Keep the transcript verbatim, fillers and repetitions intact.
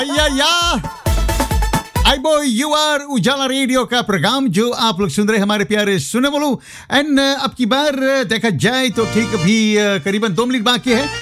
या या आई बो यू आर उजाला रेडियो का प्रोग्राम जो आप लोग सुन रहे हैं हमारे प्यारे सुने बोलू एंड अब की बार देखा जाए तो ठीक अभी करीबन दो मिनट बाकी है